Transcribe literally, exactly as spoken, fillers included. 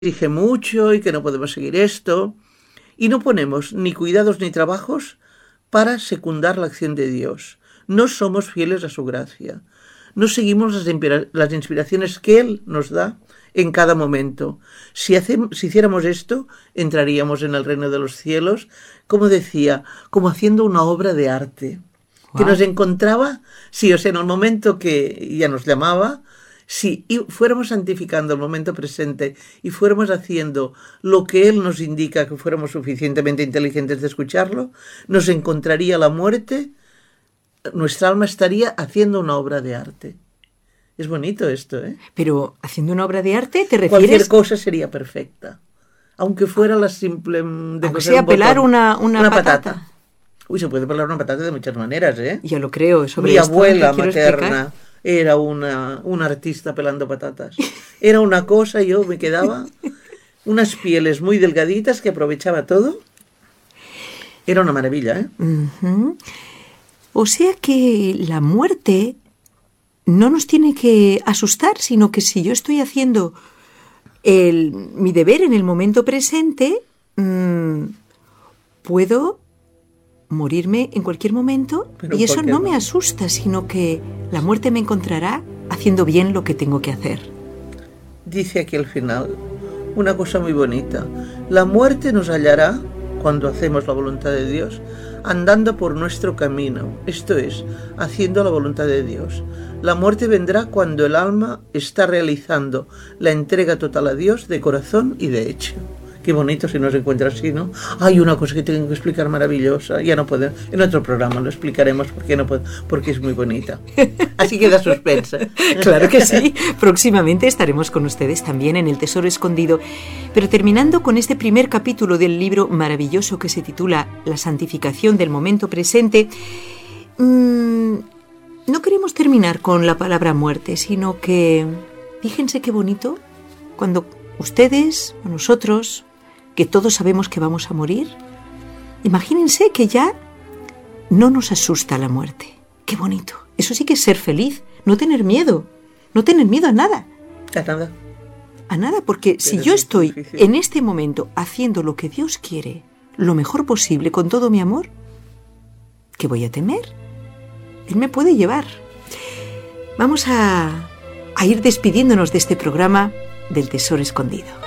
exige mucho y que no podemos seguir esto, y no ponemos ni cuidados ni trabajos para secundar la acción de Dios. No somos fieles a su gracia. No seguimos las, inspira- las inspiraciones que Él nos da en cada momento. Si, hacemos, si hiciéramos esto, entraríamos en el reino de los cielos, como decía, como haciendo una obra de arte, wow. que nos encontraba, sí, o sea, en el momento que ya nos llamaba, si fuéramos santificando el momento presente y fuéramos haciendo lo que Él nos indica, que fuéramos suficientemente inteligentes de escucharlo, nos encontraría la muerte, nuestra alma estaría haciendo una obra de arte. Es bonito esto, ¿eh? Pero haciendo una obra de arte, ¿te refieres? Cualquier cosa sería perfecta, aunque fuera la simple... De aunque sea un pelar una, una, una patata. patata. Uy, se puede pelar una patata de muchas maneras, ¿eh? Ya lo creo. Sobre Mi abuela materna... explicar. Era una, una artista pelando patatas. Era una cosa, yo me quedaba unas pieles muy delgaditas que aprovechaba todo. Era una maravilla, ¿eh? Uh-huh. O sea que la muerte no nos tiene que asustar, sino que si yo estoy haciendo el, mi deber en el momento presente, mmm, puedo morirme en cualquier momento. Pero y eso no me asusta, sino que la muerte me encontrará haciendo bien lo que tengo que hacer. Dice aquí al final una cosa muy bonita. La muerte nos hallará cuando hacemos la voluntad de Dios, andando por nuestro camino, esto es, haciendo la voluntad de Dios. La muerte vendrá cuando el alma está realizando la entrega total a Dios de corazón y de hecho. Qué bonito si nos encuentra así, ¿no? Hay una cosa que tengo que explicar maravillosa. Ya no puedo. En otro programa lo explicaremos porque no puedo, porque es muy bonita. Así queda suspensa. Claro que sí. Próximamente estaremos con ustedes también en El Tesoro Escondido. Pero terminando con este primer capítulo del libro maravilloso que se titula La santificación del momento presente, mmm, no queremos terminar con la palabra muerte, sino que, fíjense qué bonito, cuando ustedes o nosotros, que todos sabemos que vamos a morir, imagínense que ya no nos asusta la muerte. ¡Qué bonito! Eso sí que es ser feliz, no tener miedo, no tener miedo a nada. A nada. A nada, porque Pero si yo estoy difícil. En este momento haciendo lo que Dios quiere, lo mejor posible, con todo mi amor, ¿qué voy a temer? Él me puede llevar. Vamos a, a ir despidiéndonos de este programa del Tesoro Escondido.